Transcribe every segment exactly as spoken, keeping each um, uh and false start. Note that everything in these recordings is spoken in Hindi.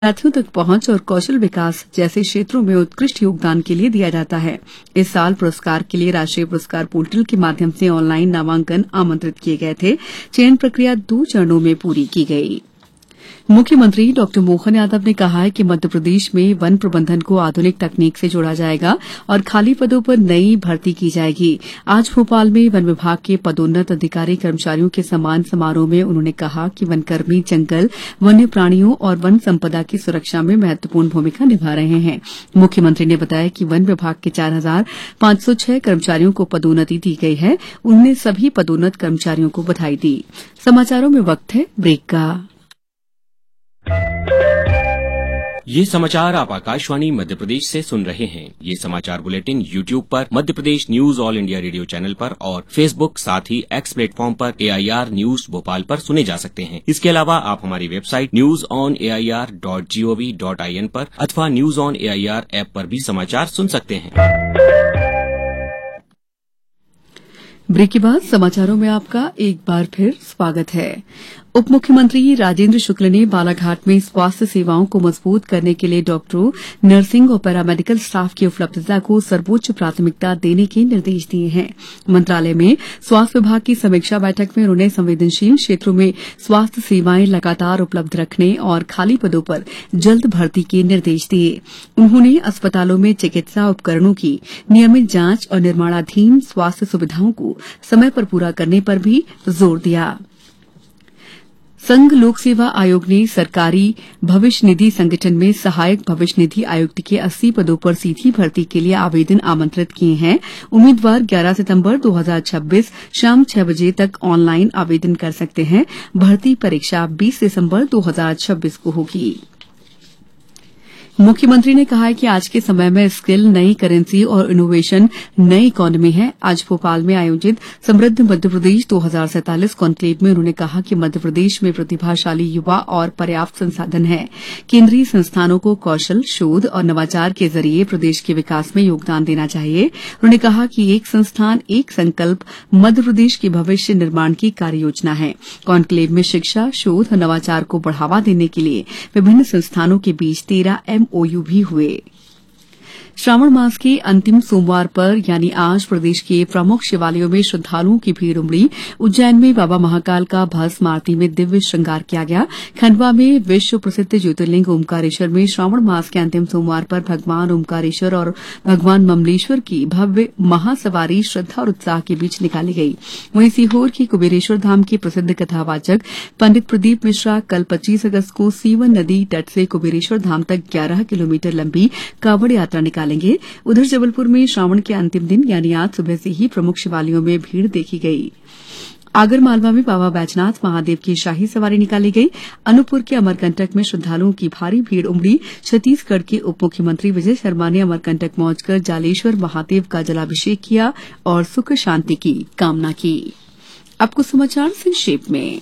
विद्यार्थियों तक पहुंच और कौशल विकास जैसे क्षेत्रों में उत्कृष्ट योगदान के लिए दिया जाता है। इस साल पुरस्कार के लिए राष्ट्रीय पुरस्कार पोर्टल के माध्यम से ऑनलाइन नामांकन आमंत्रित किए गए थे। चयन प्रक्रिया दो चरणों में पूरी की गई। मुख्यमंत्री डॉ मोहन यादव ने कहा है कि मध्यप्रदेश में वन प्रबंधन को आधुनिक तकनीक से जोड़ा जाएगा और खाली पदों पर नई भर्ती की जाएगी। आज भोपाल में वन विभाग के पदोन्नत अधिकारी कर्मचारियों के सम्मान समारोह में उन्होंने कहा कि वनकर्मी जंगल, वन्य प्राणियों और वन संपदा की सुरक्षा में महत्वपूर्ण भूमिका निभा रहे हैं। मुख्यमंत्री ने बताया कि वन विभाग के चार हजार पांच सौ छह कर्मचारियों को पदोन्नति दी गई है। उन्होंने सभी पदोन्नत कर्मचारियों को बधाई दी। समाचारों में वक्त है ब्रेक का। ये समाचार आप आकाशवाणी मध्य प्रदेश से सुन रहे हैं। ये समाचार बुलेटिन यूट्यूब पर Madhya Pradesh news all India radio channel पर और फेसबुक साथ ही एक्स प्लेटफॉर्म पर एआईआर न्यूज भोपाल पर सुने जा सकते हैं। इसके अलावा आप हमारी website news on AIR dot gov dot IN पर अथवा न्यूज ऑन एआईआर ऐप पर भी समाचार सुन सकते हैं। ब्रेक के बाद समाचारों में आपका एक बार फिर स्वागत है। उप मुख्यमंत्री राजेंद्र शुक्ल ने बालाघाट में स्वास्थ्य सेवाओं को मजबूत करने के लिए डॉक्टरों, नर्सिंग और पैरामेडिकल स्टाफ की उपलब्धता को सर्वोच्च प्राथमिकता देने के निर्देश दिए हैं। मंत्रालय में स्वास्थ्य विभाग की समीक्षा बैठक में उन्होंने संवेदनशील क्षेत्रों में स्वास्थ्य सेवाएं लगातार उपलब्ध रखने और खाली पदों पर जल्द भर्ती के निर्देश दिए। उन्होंने अस्पतालों में चिकित्सा उपकरणों की नियमित जांच और निर्माणाधीन स्वास्थ्य सुविधाओं को समय पर पूरा करने पर भी जोर दिया। संघ लोक सेवा आयोग ने सरकारी भविष्य निधि संगठन में सहायक भविष्य निधि आयुक्त के अस्सी पदों पर सीधी भर्ती के लिए आवेदन आमंत्रित किए हैं। उम्मीदवार ग्यारह सितंबर दो हजार छब्बीस शाम छह बजे तक ऑनलाइन आवेदन कर सकते हैं। भर्ती परीक्षा बीस दिसंबर दो हजार छब्बीस को होगी। मुख्यमंत्री ने कहा है कि आज के समय में स्किल नई करेंसी और इनोवेशन नई इकोनॉमी है। आज भोपाल में आयोजित समृद्ध मध्यप्रदेश दो हजार सैंतालीस कॉन्क्लेव में उन्होंने कहा कि मध्यप्रदेश में प्रतिभाशाली युवा और पर्याप्त संसाधन है। केंद्रीय संस्थानों को कौशल, शोध और नवाचार के जरिए प्रदेश के विकास में योगदान देना चाहिए। उन्होंने कहा कि एक संस्थान एक संकल्प मध्यप्रदेश के भविष्य निर्माण की कार्ययोजना है। कॉन्क्लेव में शिक्षा, शोध और नवाचार को बढ़ावा देने के लिए विभिन्न संस्थानों के बीच तेरह एमओयू भी हुए। श्रावण मास के अंतिम सोमवार पर यानी आज प्रदेश के प्रमुख शिवालयों में श्रद्धालुओं की भीड़ उमड़ी। उज्जैन में बाबा महाकाल का भस्म आरती में दिव्य श्रृंगार किया गया। खंडवा में विश्व प्रसिद्ध ज्योतिर्लिंग ओमकारेश्वर में श्रावण मास के अंतिम सोमवार पर भगवान ओमकारेश्वर और भगवान ममलेश्वर की भव्य महासवारी श्रद्धा और उत्साह के बीच निकाली गई। वहीं सीहोर के कुबेरेश्वर धाम के प्रसिद्ध कथावाचक पंडित प्रदीप मिश्रा कल पच्चीस अगस्त को सीवन नदी तट से कुबेरेश्वर धाम तक ग्यारह किलोमीटर लंबी कांवड़ यात्रा निकालेंगे। उधर जबलपुर में श्रावण के अंतिम दिन यानी आज सुबह से ही प्रमुख शिवालयों में भीड़ देखी गई। आगर मालवा में बाबा बैजनाथ महादेव की शाही सवारी निकाली गई। अनूपपुर के अमरकंटक में श्रद्धालुओं की भारी भीड़ उमड़ी। छत्तीसगढ़ के उप मुख्यमंत्री विजय शर्मा ने अमरकंटक पहुंचकर जालेश्वर महादेव का जलाभिषेक किया और सुख शांति की कामना की। अब कुछ समाचार संक्षेप में।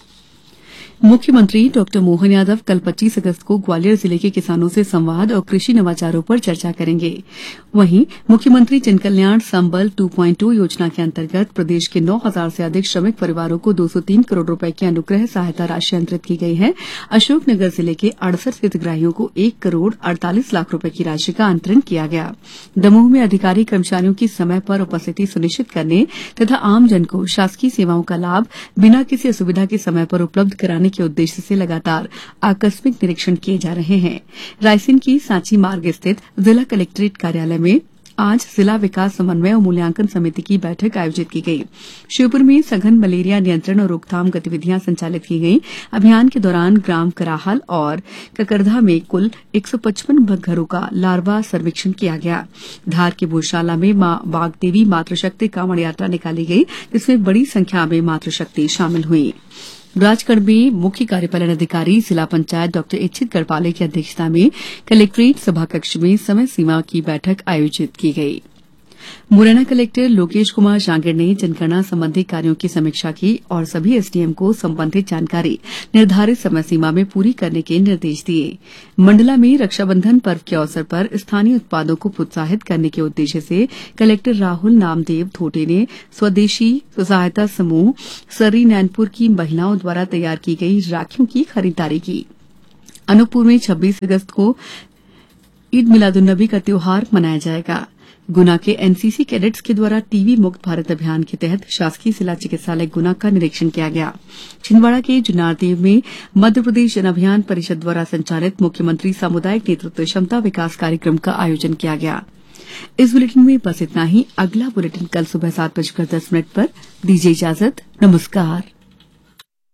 मुख्यमंत्री डॉ मोहन यादव कल पच्चीस अगस्त को ग्वालियर जिले के किसानों से संवाद और कृषि नवाचारों पर चर्चा करेंगे। वहीं मुख्यमंत्री जनकल्याण संबल टू पॉइंट ओ योजना के अंतर्गत प्रदेश के नौ हजार से अधिक श्रमिक परिवारों को दो सौ तीन करोड़ रुपए की अनुग्रह सहायता राशि अंतरित की गई है। अशोकनगर जिले के अड़सठ हितग्राहियों को एक करोड़ अड़तालीस लाख रुपए की राशि का अंतरण किया गया। दमोह में अधिकारी कर्मचारियों की समय पर उपस्थिति सुनिश्चित करने तथा आमजन को शासकीय सेवाओं का लाभ बिना किसी असुविधा के समय पर उपलब्ध कराने के उद्देश्य से लगातार आकस्मिक निरीक्षण किए जा रहे हैं। रायसेन की सांची मार्ग स्थित जिला कलेक्ट्रेट कार्यालय में आज जिला विकास समन्वय और मूल्यांकन समिति की बैठक आयोजित की गई। श्योपुर में सघन मलेरिया नियंत्रण और रोकथाम गतिविधियां संचालित की गई। अभियान के दौरान ग्राम कराहल और ककरधा में कुल एक सौ पचपन घरों का लार्वा सर्वेक्षण किया गया। धार के भोजशाला में मां वागदेवी मातृशक्ति कांवड़ यात्रा निकाली गई, जिसमें बड़ी संख्या में मातृशक्ति शामिल हुई। राजगढ़ में मुख्य कार्यपालन अधिकारी जिला पंचायत डॉ इच्छित गढ़पाले की अध्यक्षता में कलेक्ट्रेट सभाकक्ष में समय सीमा की बैठक आयोजित की गई। मुरैना कलेक्टर लोकेश कुमार जांगिड़ ने जनगणना संबंधी कार्यों की समीक्षा की और सभी एसडीएम को संबंधित जानकारी निर्धारित समय सीमा में पूरी करने के निर्देश दिए। मंडला में रक्षाबंधन पर्व के अवसर पर स्थानीय उत्पादों को प्रोत्साहित करने के उद्देश्य से कलेक्टर राहुल नामदेव धोटे ने स्वदेशी सहायता समूह सर्री नैनपुर की महिलाओं द्वारा तैयार की गई राखियों की खरीदारी की। अनूपपुर में छब्बीस अगस्त को ईद मिलादुन्नबी का त्योहार मनाया जाएगा। गुना के एनसीसी कैडेट्स के द्वारा टीबी मुक्त भारत अभियान के तहत शासकीय जिला चिकित्सालय गुना का निरीक्षण किया गया। छिंदवाड़ा के जुन्नारदेव में मध्यप्रदेश जन अभियान परिषद द्वारा संचालित मुख्यमंत्री सामुदायिक नेतृत्व क्षमता विकास कार्यक्रम का आयोजन किया गया। इस बुलेटिन में बस इतना ही। अगला बुलेटिन कल सुबह सात बजकर दस मिनट पर। दीजिए इजाजत। नमस्कार।